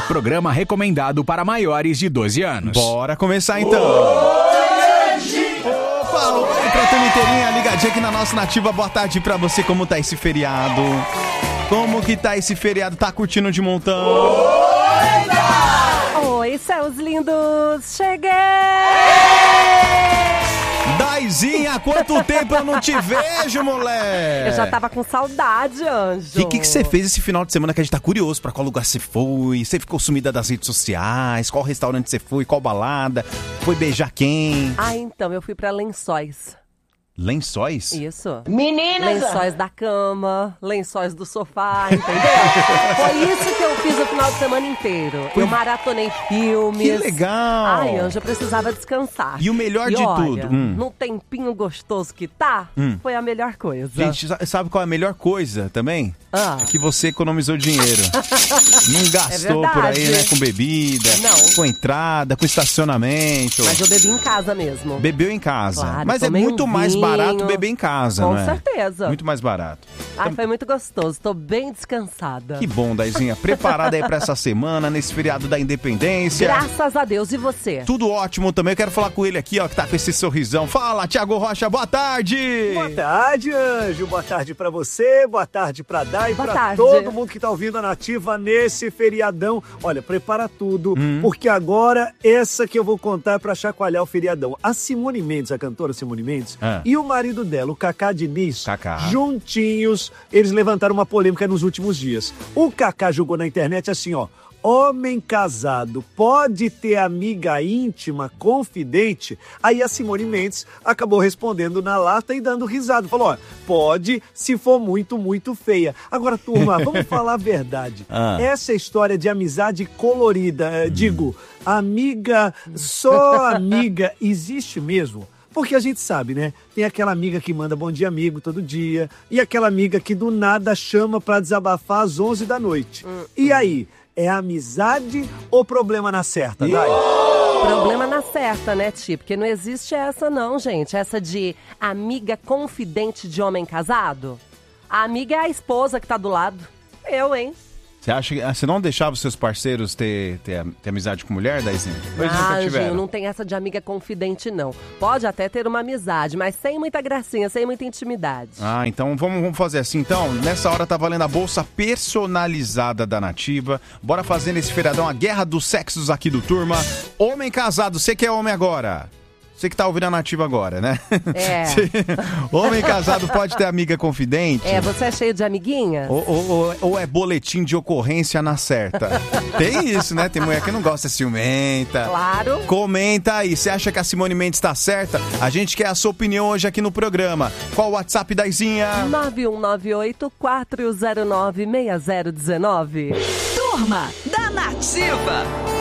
Programa recomendado para maiores de 12 anos. Bora começar então. Opa, oi, pra turma inteirinha, ligadinha aqui na nossa Nativa. Boa tarde pra você, como tá esse feriado? Como que tá esse feriado? Tá curtindo de montão? Oi, céus lindos, cheguei! Daizinha, quanto tempo eu não te vejo, moleque? Eu já tava com saudade, Anjo. O que você fez esse final de semana que a gente tá curioso pra qual lugar você foi? Você ficou sumida das redes sociais? Qual restaurante você foi? Qual balada? Foi beijar quem? Ah, então, eu fui pra Lençóis. Lençóis? Isso. Meninas! Lençóis da cama, lençóis do sofá, entendeu? Foi isso que eu fiz o final de semana inteiro. Eu maratonei filmes. Que legal! Ai, Anjo, eu precisava descansar. E o melhor de olha, tudo? num tempinho gostoso que tá, foi a melhor coisa. Gente, sabe qual é a melhor coisa também? Ah. É que você economizou dinheiro. Não gastou por aí, né? Com bebida, Não. com entrada, com estacionamento. Mas eu bebi em casa mesmo. Bebeu em casa. Claro, Mas é tomei muito um mais vinho. barato beber em casa, Com não é? certeza. Muito mais barato. Ai, foi muito gostoso. Tô bem descansada. Que bom, Daizinha. Preparada aí pra essa semana, nesse feriado da Independência. Graças a Deus. E você? Tudo ótimo também. Eu quero falar com ele aqui, ó, que tá com esse sorrisão. Fala, Thiago Rocha, boa tarde! Boa tarde, Anjo. Boa tarde pra você, boa tarde pra Dai, Boa pra tarde. todo mundo que tá ouvindo a Nativa nesse feriadão. Olha, prepara tudo, porque agora essa que eu vou contar é pra chacoalhar o feriadão. A Simone Mendes, a cantora Simone Mendes, e o marido dela, o Cacá Diniz, juntinhos, eles levantaram uma polêmica nos últimos dias. O Cacá jogou na internet assim, ó: homem casado pode ter amiga íntima, confidente? Aí a Simone Mendes acabou respondendo na lata e dando risada. Falou, ó, pode se for muito, muito feia. Agora, turma, vamos falar a verdade. Essa história de amizade colorida, digo, amiga, só amiga, existe mesmo? Porque a gente sabe, né? Tem aquela amiga que manda bom dia amigo todo dia e aquela amiga que do nada chama pra desabafar às 11 da noite. E aí, é amizade ou problema na certa, Dai? Problema na certa, né, Ti? Porque não existe essa não, gente. Essa de amiga confidente de homem casado. A amiga é a esposa que tá do lado. Eu, hein? Você acha que você não deixava os seus parceiros ter amizade com mulher, Daizinha? Pois nunca Anjinho, tiveram. não tem essa de amiga confidente, não. Pode até ter uma amizade, mas sem muita gracinha, sem muita intimidade. Ah, então vamos fazer assim. Então, nessa hora tá valendo a bolsa personalizada da Nativa. Bora fazer nesse feriadão a guerra dos sexos aqui do Turma. Homem casado, você que é homem agora. Você que tá ouvindo a Nativa agora, né? É. Homem casado pode ter amiga confidente? É, você é cheio de amiguinhas? Ou é boletim de ocorrência na certa? Tem isso, né? Tem mulher que não gosta, ciumenta. Claro. Comenta aí, você acha que a Simone Mendes tá certa? A gente quer a sua opinião hoje aqui no programa. Qual o WhatsApp, Daizinha? 9198-409-6019. Turma da Nativa.